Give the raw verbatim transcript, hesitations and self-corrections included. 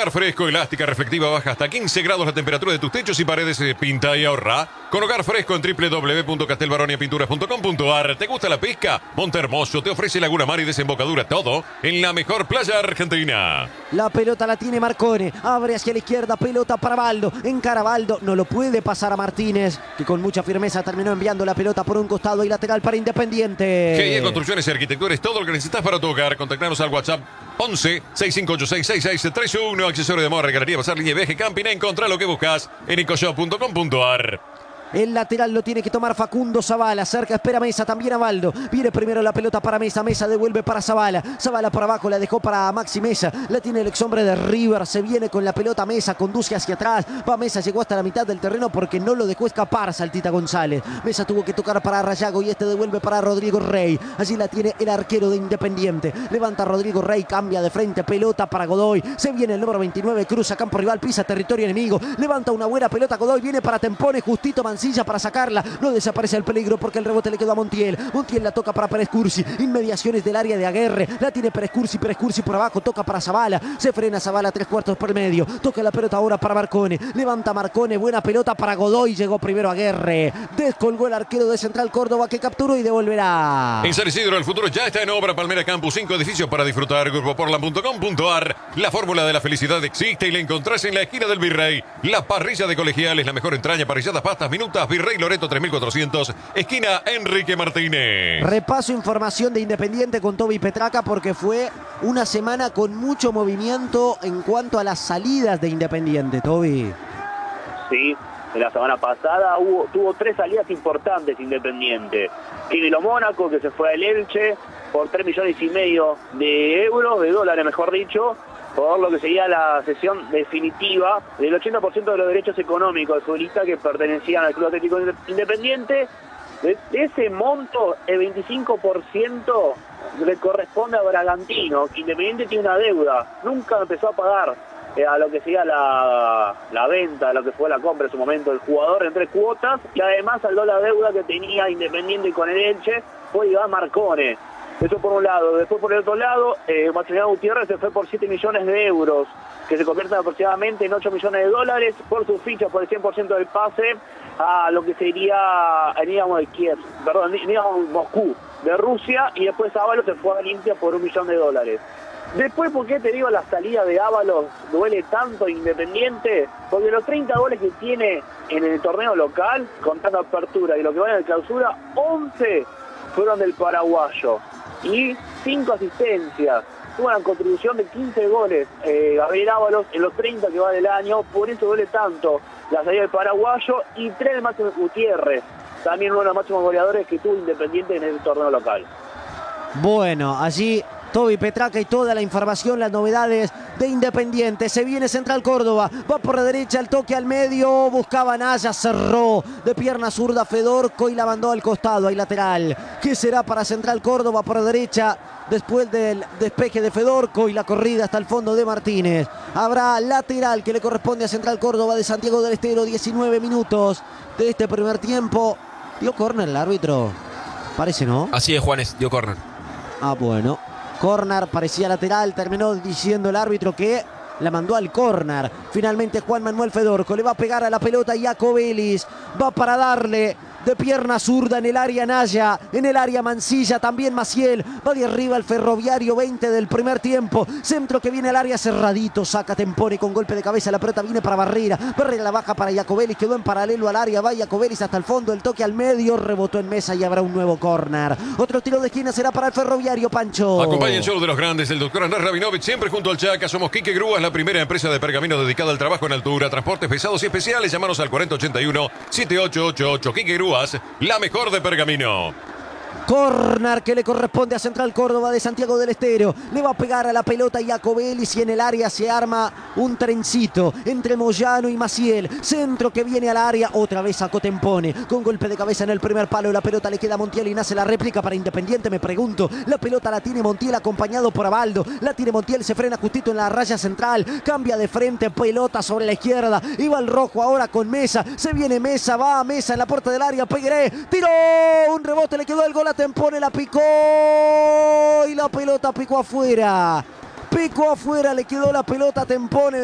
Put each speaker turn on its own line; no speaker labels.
Hogar Fresco, elástica, reflectiva, baja hasta quince grados la temperatura de tus techos y paredes. eh, Pinta y ahorra. Con Hogar Fresco en w w w punto castelbaronia pinturas punto com punto a r. ¿Te gusta la pesca? Montehermoso te ofrece Laguna Mar y desembocadura, todo en la mejor playa argentina.
La pelota la tiene Marcone, abre hacia la izquierda, pelota para Baldo, encara Baldo, no lo puede pasar a Martínez, que con mucha firmeza terminó enviando la pelota por un costado y lateral para Independiente.
G I E Construcciones y Arquitecturas, todo lo que necesitas para tu hogar. Contactanos al WhatsApp once, sesenta y cinco ochenta y seis, sesenta y seis treinta y uno. Accesorio de moda, regalería, pasar línea, viaje, camping. Encontrá lo que buscas en ecoshop punto com punto a r.
El lateral lo tiene que tomar Facundo Zavala. Cerca espera Mesa, también a Baldo. Viene primero la pelota para Mesa. Mesa devuelve para Zavala. Zavala por abajo, la dejó para Maxi Mesa. La tiene el ex hombre de River. Se viene con la pelota Mesa. Conduce hacia atrás. Va Mesa, llegó hasta la mitad del terreno porque no lo dejó escapar Saltita González. Mesa tuvo que tocar para Rayago y este devuelve para Rodrigo Rey. Allí la tiene el arquero de Independiente. Levanta Rodrigo Rey, cambia de frente. Pelota para Godoy. Se viene el número veintinueve. Cruza campo rival, pisa territorio enemigo. Levanta una buena pelota Godoy. Viene para Tempone. Justito Mancilla para sacarla. No desaparece el peligro porque el rebote le quedó a Montiel. Montiel la toca para Pérez Cursi. Inmediaciones del área de Aguerre. La tiene Pérez Cursi. Pérez Cursi por abajo. Toca para Zavala. Se frena Zavala tres cuartos por el medio. Toca la pelota ahora para Marcone. Levanta Marcone. Buena pelota para Godoy. Llegó primero Aguerre. Descolgó el arquero de Central Córdoba que capturó y devolverá.
En San Isidro el futuro ya está en obra. Palmera Campus, cinco edificios para disfrutar. grupo portland punto com punto a r. La fórmula de la felicidad existe y la encontrás en la esquina del Virrey. La parrilla de Colegiales, la mejor entraña, parrilladas, pastas, minutas. Virrey Loreto tres mil cuatrocientos, esquina Enrique Martínez.
Repaso información de Independiente con Toby Petraca porque fue una semana con mucho movimiento en cuanto a las salidas de Independiente, Toby.
Sí, en la semana pasada hubo, tuvo tres salidas importantes Independiente. Tigre Mónaco, que se fue al Elche por tres millones y medio de euros, de dólares mejor dicho, por lo que sería la cesión definitiva del ochenta por ciento de los derechos económicos del futbolista que pertenecían al Club Atlético Independiente. De ese monto, el veinticinco por ciento le corresponde a Bragantino, que Independiente tiene una deuda, nunca empezó a pagar eh, a lo que sería la, la venta, a lo que fue la compra en su momento del jugador en tres cuotas, y además saldó la deuda que tenía Independiente con el Elche, fue Iván Marcone. Eso por un lado. Después por el otro lado, eh, Maximiliano Gutiérrez se fue por siete millones de euros, que se convierten aproximadamente en ocho millones de dólares por sus fichas, por el cien por ciento del pase a lo que sería el Dinamo de Kiev, perdón, Dinamo Moscú de Rusia, y después Ábalos se fue a Olimpia por un millón de dólares. Después, ¿por qué te digo la salida de Ábalos duele tanto Independiente? Porque los treinta goles que tiene en el torneo local, contando apertura y lo que va en el clausura, once fueron del paraguayo y cinco asistencias. Tuvo una contribución de quince goles eh, Gabriel Ábalos en los treinta que va del año, por eso duele tanto la salida del paraguayo, y tres de Máximo Gutiérrez, también uno de los máximos goleadores que tuvo Independiente en el torneo local.
Bueno, allí Toby Petraca y toda la información, las novedades de Independiente. Se viene Central Córdoba, va por la derecha, el toque al medio, buscaba Naya, cerró de pierna zurda Fedorco y la mandó al costado, ahí lateral. ¿Qué será para Central Córdoba por la derecha? Después del despeje de Fedorco y la corrida hasta el fondo de Martínez. Habrá lateral que le corresponde a Central Córdoba de Santiago del Estero, diecinueve minutos de este primer tiempo. ¿Dio córner el árbitro? Parece, ¿no?
Así es, Juanes, dio córner.
Ah, bueno. Córner, parecía lateral, terminó diciendo el árbitro que la mandó al córner. Finalmente Juan Manuel Fedorco le va a pegar a la pelota Jaco Vélez, va para darle de pierna zurda en el área Naya, en el área Mancilla, también Maciel, va de arriba el Ferroviario, veinte del primer tiempo, centro que viene al área cerradito, saca Tempone con golpe de cabeza, la pelota viene para Barrera, Barrera la baja para Jaco Vélez, quedó en paralelo al área, va Jaco Vélez hasta el fondo, el toque al medio, rebotó en mesa y habrá un nuevo córner. Otro tiro de esquina será para el Ferroviario, Pancho.
Acompaña el show de los grandes, el doctor Andrés Rabinovich, siempre junto al Chaca. Somos Quique Grúas, la primera empresa de pergamino dedicada al trabajo en altura, transportes pesados y especiales. Llámanos al cuarenta ochenta y uno, setenta y ocho ochenta y ocho. Quique Grúas, la mejor de pergamino.
Córner que le corresponde a Central Córdoba de Santiago del Estero. Le va a pegar a la pelota Jaco Vélez y en el área se arma un trencito entre Moyano y Maciel. Centro que viene al área, otra vez sacó Tempone con golpe de cabeza en el primer palo. La pelota le queda a Montiel y nace la réplica para Independiente. Me pregunto, la pelota la tiene Montiel acompañado por Abaldo. La tiene Montiel, se frena justito en la raya central. Cambia de frente, pelota sobre la izquierda. Iba el rojo ahora con Mesa. Se viene Mesa, va a Mesa en la puerta del área. Pegueré, tiró, un rebote, le quedó el gol a Tempone, la picó y la pelota picó afuera. Picó afuera, le quedó la pelota a Tempone.